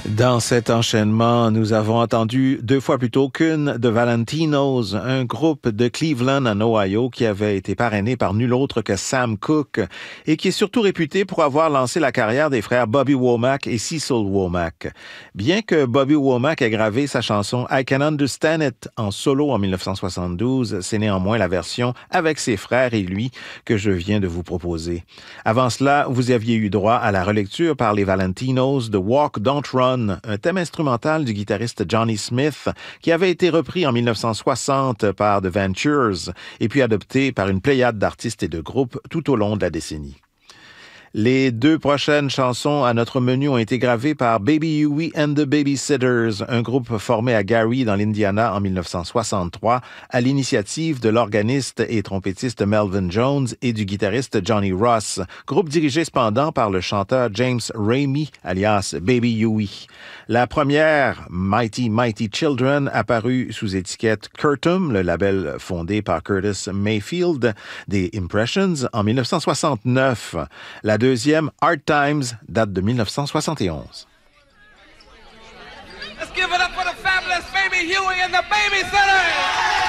Dans cet enchaînement, nous avons entendu deux fois plutôt qu'une de Valentinos, un groupe de Cleveland en Ohio qui avait été parrainé par nul autre que Sam Cooke et qui est surtout réputé pour avoir lancé la carrière des frères Bobby Womack et Cecil Womack. Bien que Bobby Womack ait gravé sa chanson I Can Understand It en solo en 1972, c'est néanmoins la version avec ses frères et lui que je viens de vous proposer. Avant cela, vous aviez eu droit à la relecture par les Valentinos de Walk Don't Run, un thème instrumental du guitariste Johnny Smith qui avait été repris en 1960 par The Ventures et puis adopté par une pléiade d'artistes et de groupes tout au long de la décennie. Les deux prochaines chansons à notre menu ont été gravées par Baby Huey and the Babysitters, un groupe formé à Gary dans l'Indiana en 1963 à l'initiative de l'organiste et trompettiste Melvin Jones et du guitariste Johnny Ross, groupe dirigé cependant par le chanteur James Ramey alias Baby Huey. La première, Mighty Mighty Children, apparue sous étiquette Curtum, le label fondé par Curtis Mayfield des Impressions en 1969. La deuxième, Hard Times, date de 1971. Let's give it up for the fabulous Baby Huey and the Babysitters!